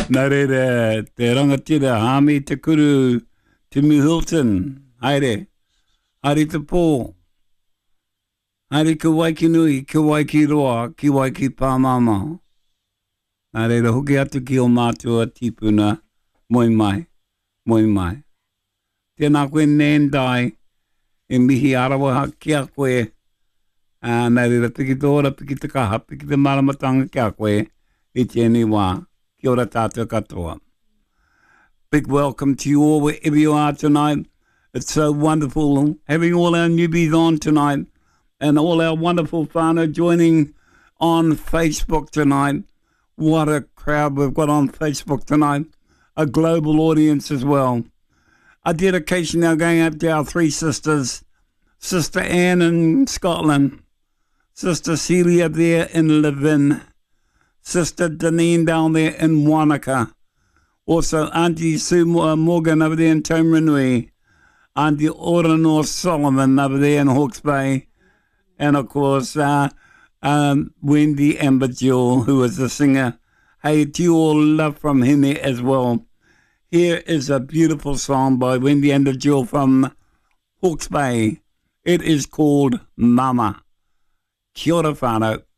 Nā reira, te rangatira, hāmi te kuru, Timmy Hilton, haere, haere te pō, haere ki waiki nui, ki waiki roa, ki waiki pāmama. Nā reira, hoki atu ki o mātua tipuna, moi mai, moi mai. Tēnā koe nendai, e mihi arawaha ki a koe, nā reira, piki te ora, piki te kaha, piki te maramatanga ki a koe, I tēnei wā. Kia ora tātou katoa. Big welcome to you all wherever you are tonight. It's so wonderful having all our newbies on tonight and all our wonderful whānau joining on Facebook tonight. What a crowd we've got on Facebook tonight. A global audience as well. A dedication now going up to our three sisters. Sister Anne in Scotland. Sister Celia there in Levin. Sister Deneen down there in Wanaka. Also, Auntie Sue Morgan over there in Taumarunui. Auntie Oranor Solomon over there in Hawke's Bay. And, of course, Wendy Amber Jewel, who is the singer. Hey, to you all, love from him as well. Here is a beautiful song by Wendy Amber Jewel from Hawke's Bay. It is called Mama. Kia ora whānau.